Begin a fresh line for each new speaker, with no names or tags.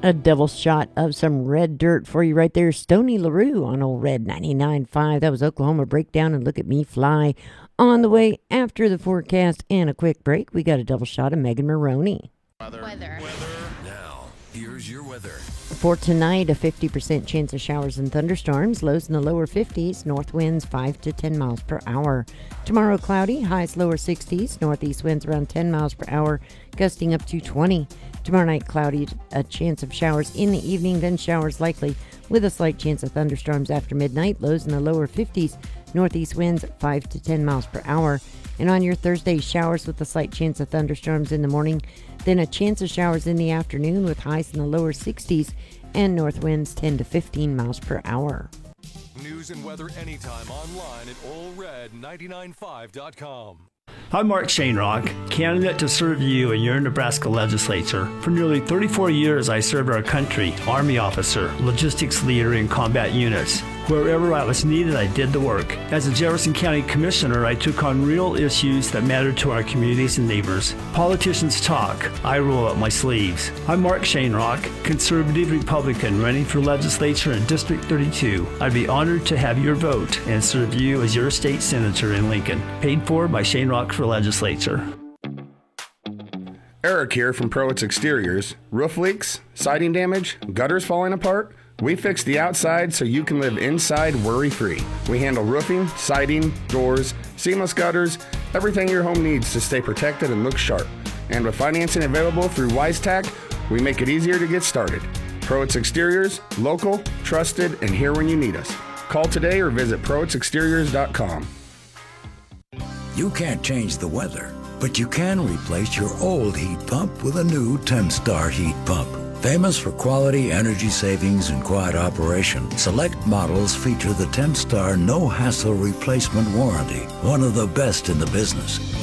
A double shot of some red dirt for you right there. Stony LaRue on old Red 99.5. That was Oklahoma Breakdown and Look at Me Fly. On the way after the forecast and a quick break, we got a double shot of Megan Maroney.
Weather.
Now, here's your weather.
For tonight, a 50% chance of showers and thunderstorms. Lows in the lower 50s. North winds 5 to 10 miles per hour. Tomorrow, cloudy. Highs lower 60s. Northeast winds around 10 miles per hour, gusting up to 20. Tomorrow night, cloudy. A chance of showers in the evening, then showers likely with a slight chance of thunderstorms after midnight. Lows in the lower 50s. Northeast winds 5 to 10 miles per hour. And on your Thursday, showers with a slight chance of thunderstorms in the morning, then a chance of showers in the afternoon with highs in the lower 60s and north winds 10 to 15 miles per hour.
News and weather anytime online at allred995.com.
I'm Mark Shanerock, candidate to serve you in your Nebraska legislature. For nearly 34 years, I served our country, Army officer, logistics leader in combat units. Wherever I was needed, I did the work. As a Jefferson County Commissioner, I took on real issues that mattered to our communities and neighbors. Politicians talk, I roll up my sleeves. I'm Mark Shanerock, conservative Republican running for legislature in District 32. I'd be honored to have your vote and serve you as your state senator in Lincoln. Paid for by Shanerock for Legislature.
Eric here from Prowitz Exteriors. Roof leaks, siding damage, gutters falling apart? We fix the outside so you can live inside worry-free. We handle roofing, siding, doors, seamless gutters, everything your home needs to stay protected and look sharp. And with financing available through WiseTac, we make it easier to get started. Prowitz Exteriors, local, trusted, and here when you need us. Call today or visit ProwitzExteriors.com.
You can't change the weather, but you can replace your old heat pump with a new Temstar heat pump. Famous for quality, energy savings, and quiet operation, select models feature the Temstar no-hassle replacement warranty, one of the best in the business.